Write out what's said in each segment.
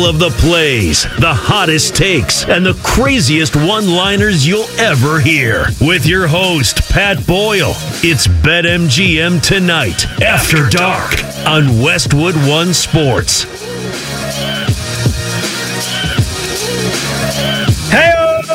of the plays, the hottest takes, and the craziest one-liners you'll ever hear. With your host, Pat Boyle. It's BetMGM Tonight, After Dark, on Westwood One Sports. Hey,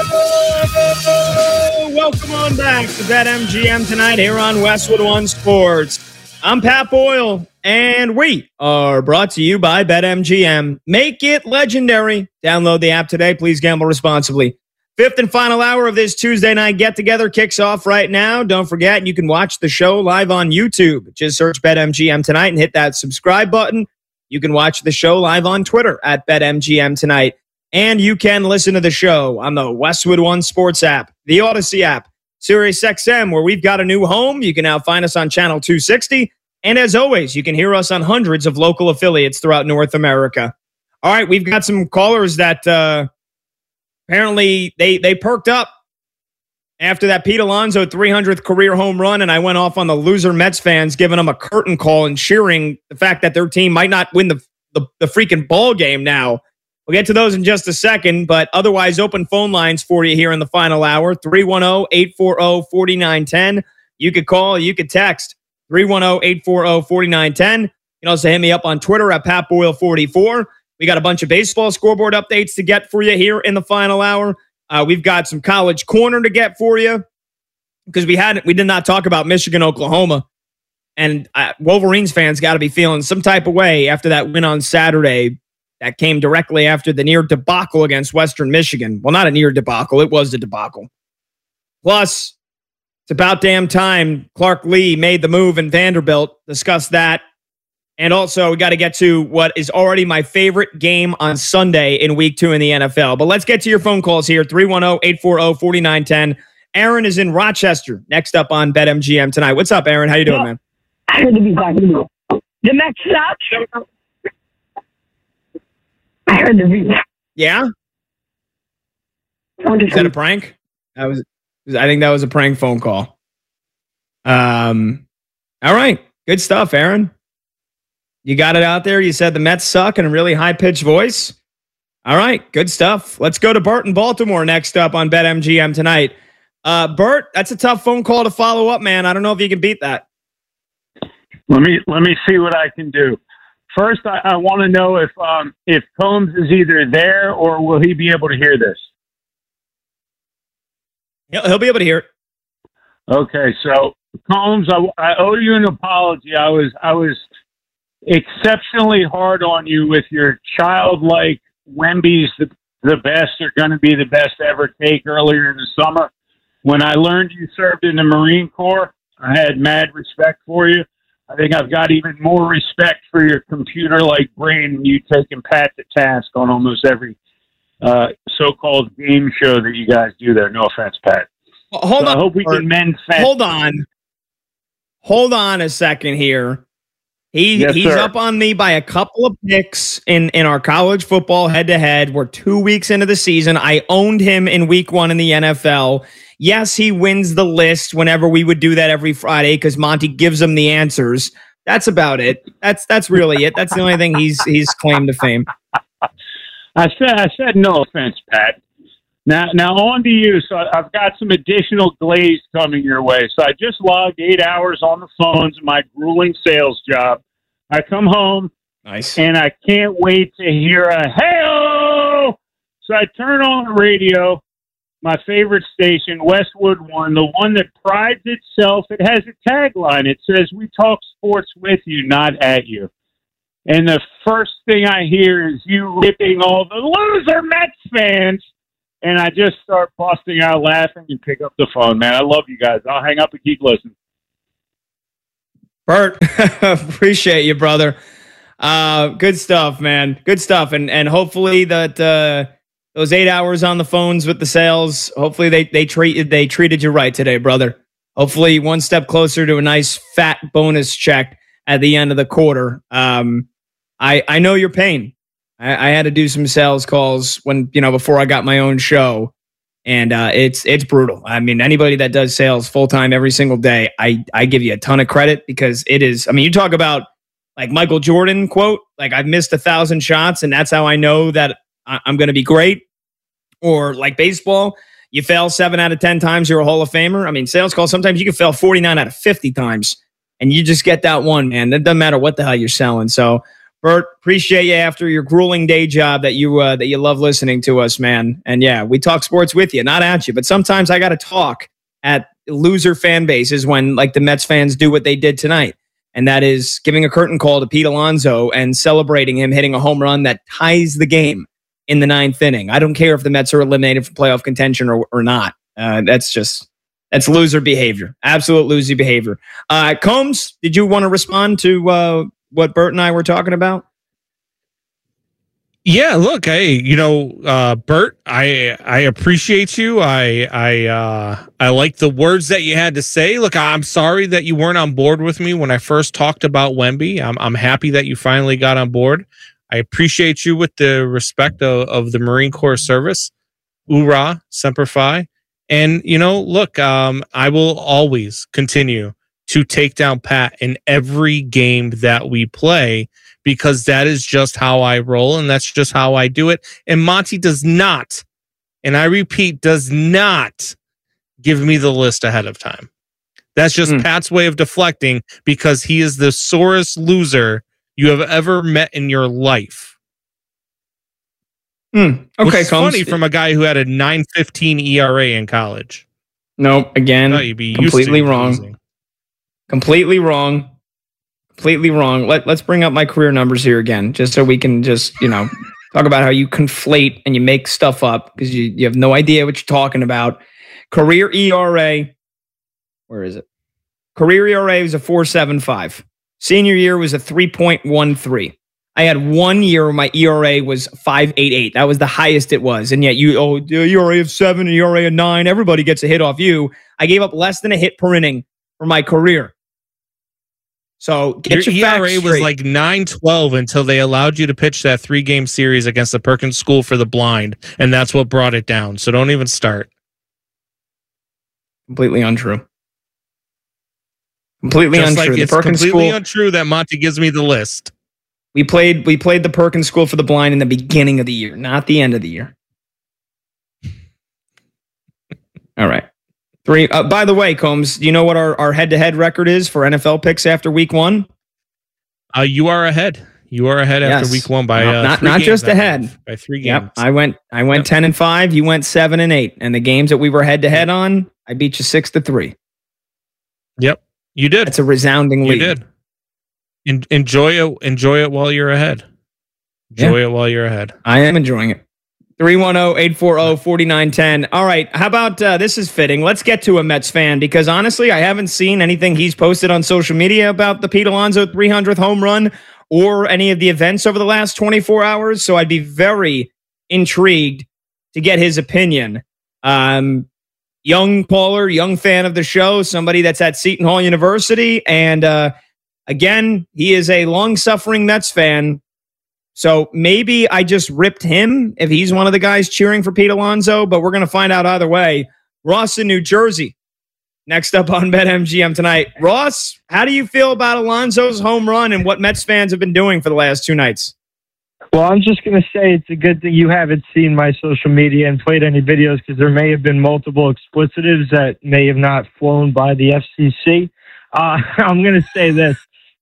welcome on back to BetMGM Tonight here on Westwood One Sports. I'm Pat Boyle, and we are brought to you by BetMGM. Make it legendary. Download the app today. Please gamble responsibly. Fifth and final hour of this Tuesday night get-together kicks off right now. Don't forget, you can watch the show live on YouTube. Just search BetMGM Tonight and hit that subscribe button. You can watch the show live on Twitter at BetMGM Tonight. And you can listen to the show on the Westwood One Sports app, the Odyssey app, SiriusXM, where we've got a new home. You can now find us on Channel 260. And as always, you can hear us on hundreds of local affiliates throughout North America. All right, we've got some callers that apparently they perked up after that Pete Alonso 300th career home run, and I went off on the loser Mets fans, giving them a curtain call and cheering the fact that their team might not win the freaking ball game now. We'll get to those in just a second, but otherwise, open phone lines for you here in the final hour, 310-840-4910. You could call, you could text. 310-840-4910. You can also hit me up on Twitter at PatBoyle44. We got a bunch of baseball scoreboard updates to get for you here in the final hour. We've got some college corner to get for you because we did not talk about Michigan, Oklahoma. And Wolverines fans got to be feeling some type of way after that win on Saturday that came directly after the near debacle against Western Michigan. Well, not a near debacle. It was a debacle. Plus, it's about damn time Clark Lee made the move in Vanderbilt. Discuss that. And also, we got to get to what is already my favorite game on Sunday in Week 2 in the NFL. But let's get to your phone calls here, 310-840-4910. Aaron is in Rochester, next up on BetMGM Tonight. What's up, Aaron? How you doing, man? I heard the beat. The next stop. I heard the beat. Yeah? Is that a prank? I think that was a prank phone call. All right. Good stuff, Aaron. You got it out there. You said the Mets suck in a really high-pitched voice. All right. Good stuff. Let's go to Bert in Baltimore next up on BetMGM Tonight. Bert, that's a tough phone call to follow up, man. I don't know if you can beat that. Let me see what I can do. First, I want to know if Combs is either there or will he be able to hear this? He'll be able to hear it. Okay, so Combs, I owe you an apology. I was exceptionally hard on you with your childlike Wemby's the best are going to be the best ever take earlier in the summer. When I learned you served in the Marine Corps, I had mad respect for you. I think I've got even more respect for your computer-like brain and you taking Pat to task on almost every so-called game show that you guys do there. No offense, Pat. Hold on. I hope we can mend fast. Hold on a second here. He's up on me by a couple of picks in our college football head-to-head. We're 2 weeks into the season. I owned him in week 1 in the NFL. Yes, he wins the list whenever we would do that every Friday because Monty gives him the answers. That's about it. That's really it. That's the only thing he's claimed to fame. I said no offense, Pat. Now on to you. So I've got some additional glaze coming your way. So I just logged 8 hours on the phones in my grueling sales job. I come home, nice, and I can't wait to hear a hey-oh! So I turn on the radio, my favorite station, Westwood One, the one that prides itself. It has a tagline. It says, "We talk sports with you, not at you." And the first thing I hear is you ripping all the loser Mets fans. And I just start busting out laughing and pick up the phone, man. I love you guys. I'll hang up and keep listening. Bert, appreciate you, brother. Good stuff, man. Good stuff. And hopefully that those 8 hours on the phones with the sales, hopefully they treated you right today, brother. Hopefully one step closer to a nice fat bonus check at the end of the quarter. I know your pain. I had to do some sales calls before I got my own show, and it's brutal. I mean, anybody that does sales full time every single day, I give you a ton of credit because it is. I mean, you talk about like Michael Jordan quote, like I've missed 1,000 shots and that's how I know that I'm going to be great. Or like baseball, you fail 7 out of 10 times, you're a Hall of Famer. I mean, sales call, sometimes you can fail 49 out of 50 times and you just get that one, man. That doesn't matter what the hell you're selling. So, Bert, appreciate you after your grueling day job that you love listening to us, man. And yeah, we talk sports with you, not at you. But sometimes I got to talk at loser fan bases when like the Mets fans do what they did tonight. And that is giving a curtain call to Pete Alonso and celebrating him hitting a home run that ties the game in the 9th inning. I don't care if the Mets are eliminated from playoff contention or not. That's loser behavior. Absolute loser behavior. Combs, did you want to respond to what Bert and I were talking about? Yeah, look, hey, Bert, I appreciate you. I like the words that you had to say. Look, I'm sorry that you weren't on board with me when I first talked about Wemby. I'm happy that you finally got on board. I appreciate you with the respect of the Marine Corps service. Hoorah, Semper Fi. And, look, I will always continue to take down Pat in every game that we play because that is just how I roll and that's just how I do it. And Monty does not, and I repeat, does not give me the list ahead of time. That's just Pat's way of deflecting because he is the sorest loser you have ever met in your life. Okay, which is funny from a guy who had a 9.15 ERA in college. Nope, again, completely wrong. Losing. Completely wrong. Completely wrong. Let's bring up my career numbers here again, just so we can just, talk about how you conflate and you make stuff up because you have no idea what you're talking about. Career ERA, where is it? Career ERA was a 4.75. Senior year was a 3.13. I had 1 year where my ERA was 5.88. That was the highest it was. And yet ERA of 7, ERA of 9. Everybody gets a hit off you. I gave up less than a hit per inning for my career. So get your ERA facts was like 9.12 until they allowed you to pitch that 3-game series against the Perkins School for the Blind, and that's what brought it down. So don't even start. Completely untrue. Completely Just untrue. Like it's completely untrue that Monty gives me the list. We played the Perkins School for the Blind in the beginning of the year, not the end of the year. All right. 3. By the way, Combs, do you know what our head-to-head record is for NFL picks after week 1? You are ahead. You are ahead after week 1 by not just ahead by 3 games. Yep. I went 10-5. You went 7-8, and the games that we were head-to-head on, I beat you 6-3. Yep, you did. It's a resounding lead. You did. Enjoy it while you're ahead. Enjoy it while you're ahead. I am enjoying it. 310-840-4910. All right. How about this is fitting. Let's get to a Mets fan because honestly, I haven't seen anything he's posted on social media about the Pete Alonso 300th home run or any of the events over the last 24 hours. So I'd be very intrigued to get his opinion. Young caller, young fan of the show, somebody that's at Seton Hall University. And again, he is a long-suffering Mets fan. So maybe I just ripped him if he's one of the guys cheering for Pete Alonso, but we're going to find out either way. Ross in New Jersey, next up on BetMGM tonight. Ross, how do you feel about Alonso's home run and what Mets fans have been doing for the last 2 nights? Well, I'm just going to say it's a good thing you haven't seen my social media and played any videos because there may have been multiple explicitives that may have not flown by the FCC. I'm going to say this.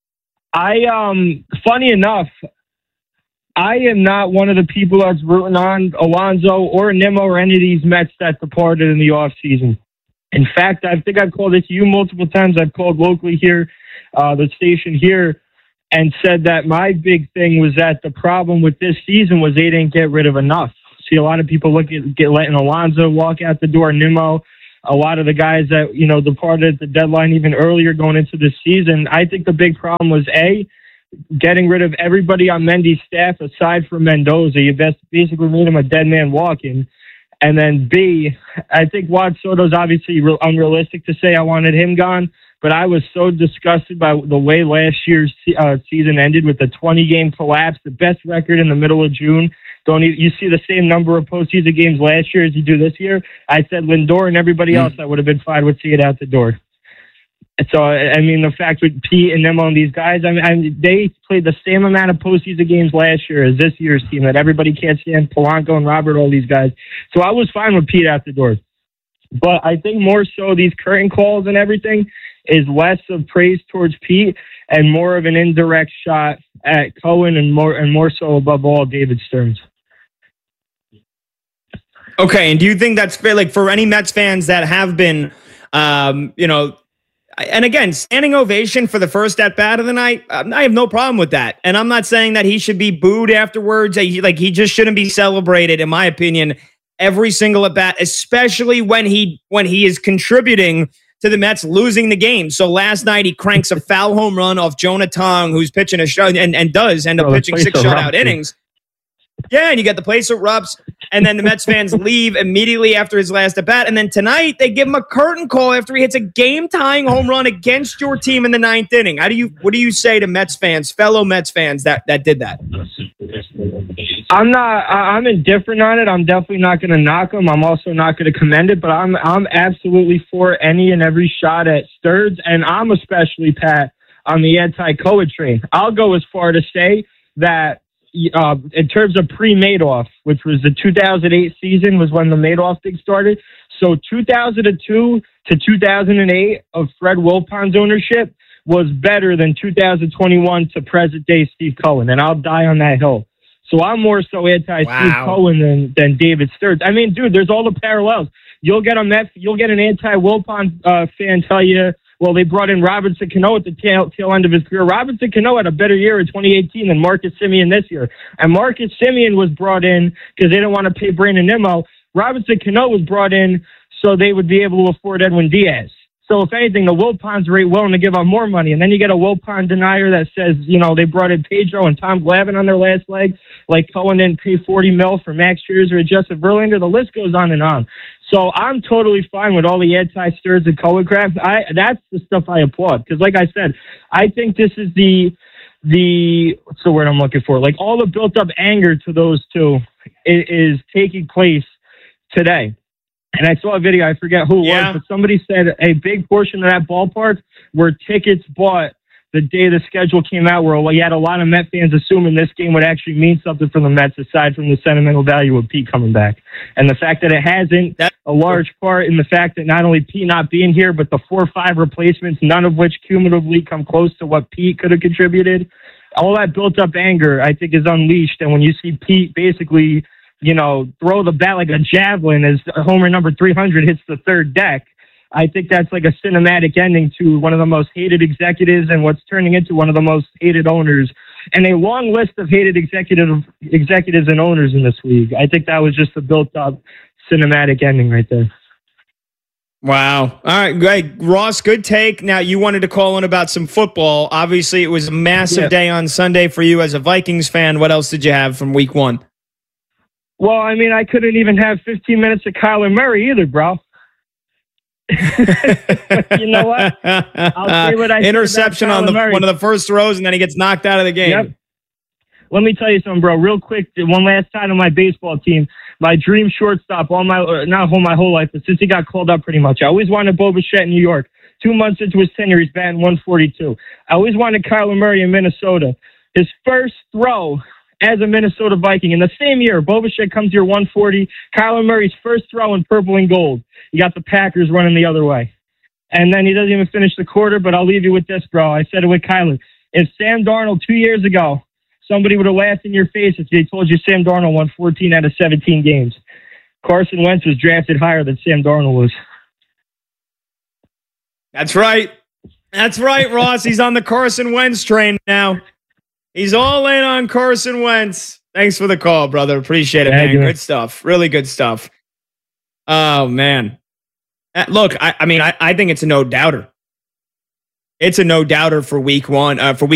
Funny enough, I am not one of the people that's rooting on Alonso or Nimmo or any of these Mets that departed in the offseason. In fact, I think I've called this to you multiple times. I've called locally here, the station here, and said that my big thing was that the problem with this season was they didn't get rid of enough. See, a lot of people letting Alonso walk out the door, Nimmo, a lot of the guys that, departed at the deadline even earlier going into this season. I think the big problem was, A, getting rid of everybody on Mendy's staff aside from Mendoza. You basically made him a dead man walking. And then B, I think Juan Soto's obviously unrealistic to say I wanted him gone, but I was so disgusted by the way last year's season ended with the 20-game collapse, the best record in the middle of June. You see the same number of postseason games last year as you do this year. I said Lindor and everybody else, I would have been fine with seeing it out the door. So, I mean, the fact with Pete and Nemo and these guys, I mean, they played the same amount of postseason games last year as this year's team that everybody can't stand, Polanco and Robert, all these guys. So I was fine with Pete out the door. But I think more so these curtain calls and everything is less of praise towards Pete and more of an indirect shot at Cohen and more so above all David Stearns. Okay, and do you think that's fair? Like for any Mets fans that have been, and again, standing ovation for the first at bat of the night, I have no problem with that. And I'm not saying that he should be booed afterwards. He just shouldn't be celebrated, in my opinion, every single at bat, especially when he is contributing to the Mets losing the game. So last night he cranks a foul home run off Jonah Tong, who's pitching a show and does end up pitching 6 shutout innings. Yeah, and you get the place erupts, and then the Mets fans leave immediately after his last at bat. And then tonight they give him a curtain call after he hits a game-tying home run against your team in the 9th inning. What do you say to Mets fans, fellow Mets fans that did that? I'm indifferent on it. I'm definitely not going to knock him. I'm also not going to commend it, but I'm absolutely for any and every shot at Stearns, and I'm especially, Pat, on the anti-Cohen train. I'll go as far to say that in terms of pre-Madoff, which was the 2008 season was when the Madoff thing started. So 2002 to 2008 of Fred Wilpond's ownership was better than 2021 to present day Steve Cohen, and I'll die on that hill. So I'm more so anti-Steve Cohen than David Stearns. I mean, dude, there's all the parallels. You'll get an anti-Wilpon fan tell you, well, they brought in Robinson Cano at the tail end of his career. Robinson Cano had a better year in 2018 than Marcus Semien this year. And Marcus Semien was brought in because they didn't want to pay Brandon Nimmo. Robinson Cano was brought in so they would be able to afford Edwin Diaz. So if anything, the Wilpons are willing to give up more money. And then you get a Wilpon denier that says, they brought in Pedro and Tom Glavine on their last leg. Like Cohen didn't pay $40 million for Max Scherzer or Justin Verlander. The list goes on and on. So I'm totally fine with all the anti-Stearns and Cohen crap. That's the stuff I applaud. Because like I said, I think this is the what's the word I'm looking for? Like all the built-up anger to those two is taking place today. And I saw a video, I forget who it was, but somebody said a big portion of that ballpark were tickets bought the day the schedule came out, where you had a lot of Met fans assuming this game would actually mean something for the Mets aside from the sentimental value of Pete coming back. And the fact that it hasn't, a large part in the fact that not only Pete not being here, but the 4 or 5 replacements, none of which cumulatively come close to what Pete could have contributed. All that built-up anger, I think, is unleashed. And when you see Pete basically throw the bat like a javelin as homer number 300 hits the third deck, I think that's like a cinematic ending to one of the most hated executives and what's turning into one of the most hated owners, and a long list of hated executives and owners in this league. I think that was just a built-up cinematic ending right there. Wow. All right, great. Ross, good take. Now, you wanted to call in about some football. Obviously, it was a massive day on Sunday for you as a Vikings fan. What else did you have from week 1? Well, I mean, I couldn't even have 15 minutes of Kyler Murray either, bro. You know what? I'll say what I interception on one of the first throws, and then he gets knocked out of the game. Yep. Let me tell you something, bro. Real quick, one last time on my baseball team. My dream shortstop, not my whole life, but since he got called up pretty much. I always wanted Bo Bichette in New York. 2 months into his tenure, he's batting 142. I always wanted Kyler Murray in Minnesota. His first throw as a Minnesota Viking in the same year, Bo Bichette comes here 140. Kyler Murray's first throw in purple and gold. You got the Packers running the other way. And then he doesn't even finish the quarter, but I'll leave you with this, bro. I said it with Kyler. If Sam Darnold 2 years ago, somebody would have laughed in your face if they told you Sam Darnold won 14 out of 17 games. Carson Wentz was drafted higher than Sam Darnold was. That's right. That's right, Ross. He's on the Carson Wentz train now. He's all in on Carson Wentz. Thanks for the call, brother. Appreciate it, man. Good stuff. Really good stuff. Oh, man. Look, I mean, I think it's a no-doubter. It's a no-doubter for week 1. For week